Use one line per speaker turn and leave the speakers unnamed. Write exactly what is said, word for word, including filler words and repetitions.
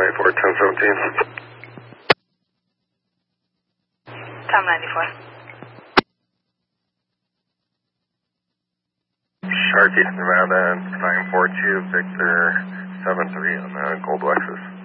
ninety-four, ten seventeen.
Tom ninety-four.
Sharky, Nevada, nine four two, Victor seven three on the Gold Lexus.